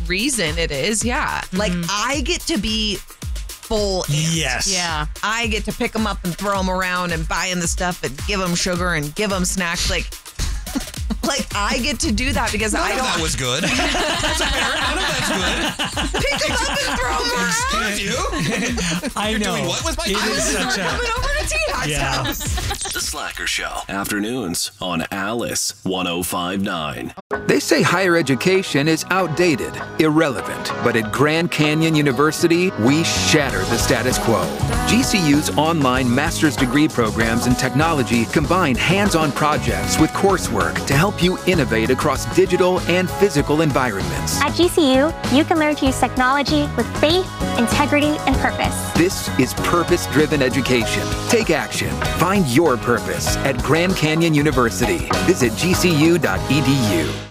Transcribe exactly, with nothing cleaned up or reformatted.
reason it is, yeah. Mm-hmm. Like, I get to be full aunt. Yes. Yeah. I get to pick them up and throw them around and buy them the stuff and give them sugar and give them snacks. Like, like I get to do that because None I of don't. that was good. As a parent, none of that's good. Pick them up and throw them around. Excuse you. I You're know. doing what with my It time? is such a... Coming over to T-Hawk's Yeah. house. The Slacker Show. Afternoons on Alice one oh five point nine. They say higher education is outdated, irrelevant, but at Grand Canyon University, we shatter the status quo. G C U's online master's degree programs in technology combine hands-on projects with coursework to help you innovate across digital and physical environments. At G C U, you can learn to use technology with faith, integrity, and purpose. This is purpose-driven education. Take action. Find your purpose at Grand Canyon University. Visit G C U dot E D U.